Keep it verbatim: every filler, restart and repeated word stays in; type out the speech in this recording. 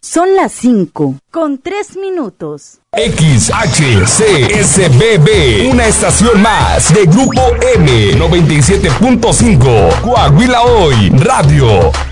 Son las cinco, con tres minutos. X H C S B B, una estación más de Grupo M noventa y siete punto cinco, Coahuila Hoy Radio.